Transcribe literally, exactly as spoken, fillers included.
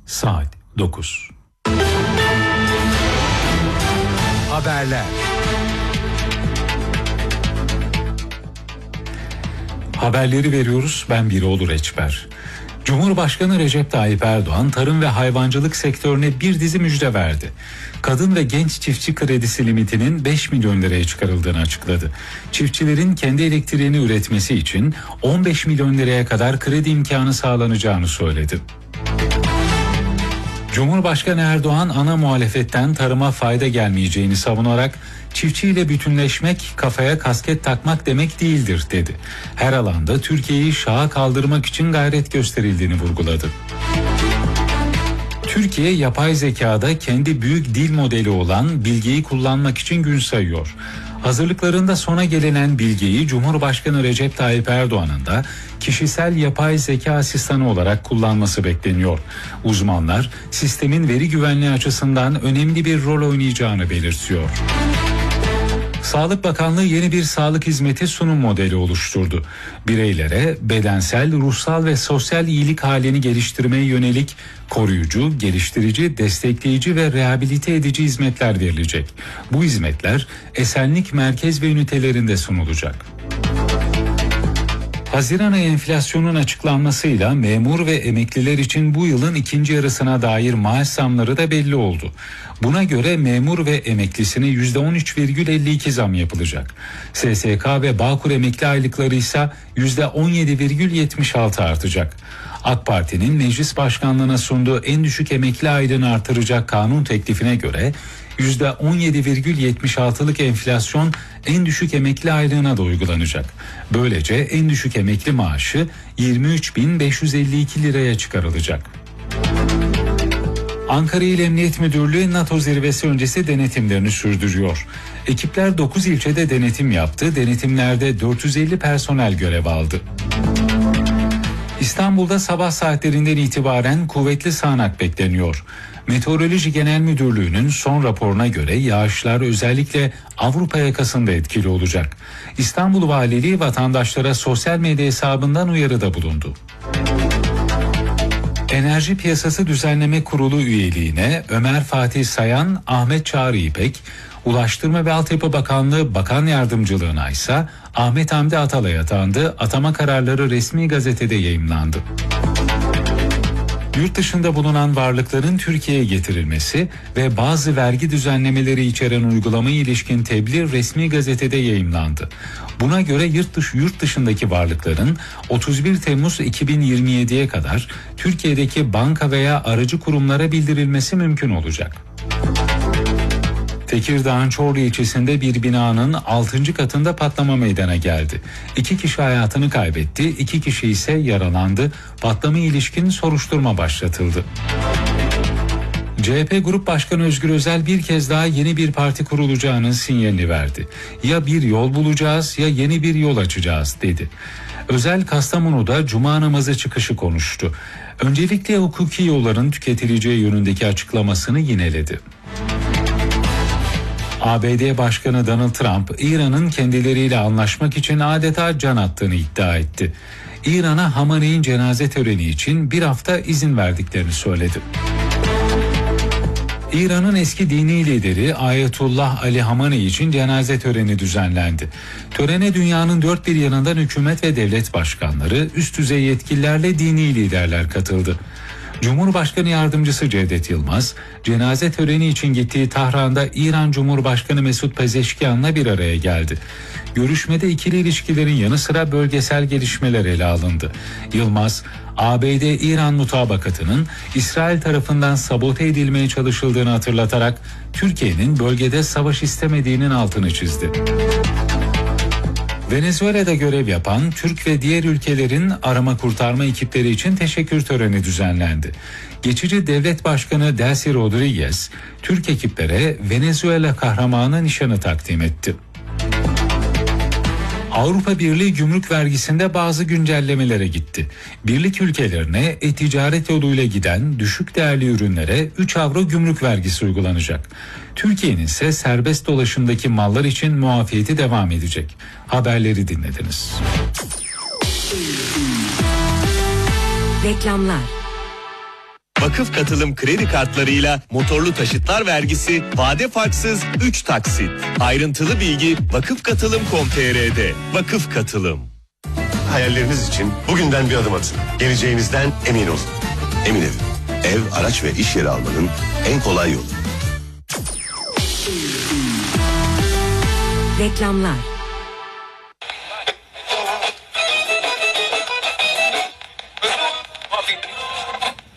Saat dokuz. Haberler. Haberleri veriyoruz. Ben Birol Reçber. Cumhurbaşkanı Recep Tayyip Erdoğan tarım ve hayvancılık sektörüne bir dizi müjde verdi. Kadın ve genç çiftçi kredisi limitinin beş milyon liraya çıkarıldığını açıkladı. Çiftçilerin kendi elektriğini üretmesi için on beş milyon liraya kadar kredi imkanı sağlanacağını söyledi. Cumhurbaşkanı Erdoğan ana muhalefetten tarıma fayda gelmeyeceğini savunarak çiftçiyle bütünleşmek kafaya kasket takmak demek değildir dedi. Her alanda Türkiye'yi şaha kaldırmak için gayret gösterildiğini vurguladı. Türkiye yapay zekada kendi büyük dil modeli olan Bilge'yi kullanmak için gün sayıyor. Hazırlıklarında sona gelinen Bilge'yi Cumhurbaşkanı Recep Tayyip Erdoğan'ın da kişisel yapay zeka asistanı olarak kullanması bekleniyor. Uzmanlar sistemin veri güvenliği açısından önemli bir rol oynayacağını belirtiyor. Sağlık Bakanlığı yeni bir sağlık hizmeti sunum modeli oluşturdu. Bireylere bedensel, ruhsal ve sosyal iyilik halini geliştirmeye yönelik koruyucu, geliştirici, destekleyici ve rehabilite edici hizmetler verilecek. Bu hizmetler esenlik merkez ve ünitelerinde sunulacak. Haziran ayı enflasyonun açıklanmasıyla memur ve emekliler için bu yılın ikinci yarısına dair maaş zamları da belli oldu. Buna göre memur ve emeklisine yüzde on üç virgül elli iki zam yapılacak. S S K ve Bağkur emekli aylıkları ise yüzde on yedi virgül yetmiş altı artacak. AK Parti'nin meclis başkanlığına sunduğu en düşük emekli aylığını artıracak kanun teklifine göre yüzde on yedi virgül yetmiş altılık enflasyon en düşük emekli aylığına da uygulanacak. Böylece en düşük emekli maaşı yirmi üç bin beş yüz elli iki liraya çıkarılacak. Ankara İl Emniyet Müdürlüğü NATO zirvesi öncesi denetimlerini sürdürüyor. Ekipler dokuz ilçede denetim yaptı. Denetimlerde dört yüz elli personel görev aldı. İstanbul'da sabah saatlerinden itibaren kuvvetli sağanak bekleniyor. Meteoroloji Genel Müdürlüğü'nün son raporuna göre yağışlar özellikle Avrupa yakasında etkili olacak. İstanbul Valiliği vatandaşlara sosyal medya hesabından uyarıda bulundu. Enerji Piyasası Düzenleme Kurulu üyeliğine Ömer Fatih Sayan, Ahmet Çağrı İpek, Ulaştırma ve Altyapı Bakanlığı Bakan Yardımcılığına ise Ahmet Hamdi Atalay atandı. Atama kararları resmi gazetede yayımlandı. Yurt dışında bulunan varlıkların Türkiye'ye getirilmesi ve bazı vergi düzenlemeleri içeren uygulamaya ilişkin tebliğ resmi gazetede yayımlandı. Buna göre yurt, dışı, yurt dışındaki varlıkların otuz bir Temmuz iki bin yirmi yediye kadar Türkiye'deki banka veya aracı kurumlara bildirilmesi mümkün olacak. Tekirdağ'ın Çorlu ilçesinde bir binanın altıncı katında patlama meydana geldi. İki kişi hayatını kaybetti, iki kişi ise yaralandı. Patlamaya ilişkin soruşturma başlatıldı. C H P Grup Başkanı Özgür Özel bir kez daha yeni bir parti kurulacağının sinyalini verdi. Ya bir yol bulacağız ya yeni bir yol açacağız dedi. Özel Kastamonu'da Cuma namazı çıkışı konuştu. Öncelikle hukuki yolların tüketileceği yönündeki açıklamasını yineledi. A B D Başkanı Donald Trump, İran'ın kendileriyle anlaşmak için adeta can attığını iddia etti. İran'a Hamaney'in cenaze töreni için bir hafta izin verdiklerini söyledi. İran'ın eski dini lideri Ayetullah Ali Hamaney için cenaze töreni düzenlendi. Törene dünyanın dört bir yanından hükümet ve devlet başkanları, üst düzey yetkililerle dini liderler katıldı. Cumhurbaşkanı Yardımcısı Cevdet Yılmaz, cenaze töreni için gittiği Tahran'da İran Cumhurbaşkanı Mesut Pezeşkian'la bir araya geldi. Görüşmede ikili ilişkilerin yanı sıra bölgesel gelişmeler ele alındı. Yılmaz, A B D-İran mutabakatının İsrail tarafından sabote edilmeye çalışıldığını hatırlatarak Türkiye'nin bölgede savaş istemediğinin altını çizdi. Venezuela'da görev yapan Türk ve diğer ülkelerin arama kurtarma ekipleri için teşekkür töreni düzenlendi. Geçici Devlet Başkanı Delcy Rodriguez, Türk ekiplere Venezuela kahramanı nişanı takdim etti. Avrupa Birliği gümrük vergisinde bazı güncellemelere gitti. Birlik ülkelerine e-ticaret yoluyla giden düşük değerli ürünlere üç avro gümrük vergisi uygulanacak. Türkiye'nin ise serbest dolaşımdaki mallar için muafiyeti devam edecek. Haberleri dinlediniz. Reklamlar. Vakıf Katılım kredi kartlarıyla motorlu taşıtlar vergisi vade farksız üç taksit. Ayrıntılı bilgi vakıf katılım nokta com nokta tr'de. Vakıf Katılım. Hayalleriniz için bugünden bir adım atın. Geleceğinizden emin olun. Emin Ev. Ev, araç ve iş yeri almanın en kolay yolu. Reklamlar.